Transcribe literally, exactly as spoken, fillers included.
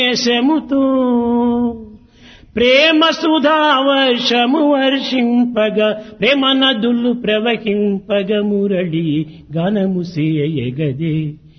దేశముతో ప్రేమ సుధావర్షము వర్షింపగా ప్రేమ నదులు ప్రవహింపగ మురళి గానము సేయగదే.